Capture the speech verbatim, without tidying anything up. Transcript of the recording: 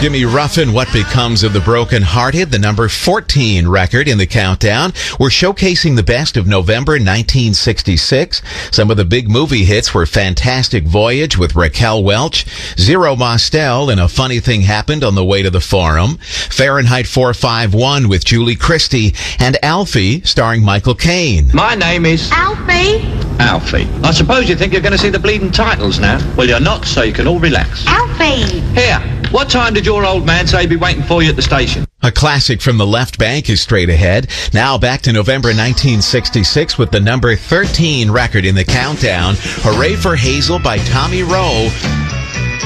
Jimmy Ruffin, What Becomes of the Broken Hearted, the number fourteen record in the countdown. We're showcasing the best of November nineteen sixty-six. Some of the big movie hits were Fantastic Voyage with Raquel Welch, Zero Mostel and A Funny Thing Happened on the Way to the Forum, Fahrenheit four five one with Julie Christie, and Alfie starring Michael Caine. My name is Alfie. Alfie. I suppose you think you're going to see the bleeding titles now? Well, you're not, so you can all relax. Alfie. Here, what time did your old man say he'd be waiting for you at the station? A classic from the left bank is straight ahead. Now back to November nineteen sixty-six with the number thirteen record in the countdown. Hooray for Hazel by Tommy Roe.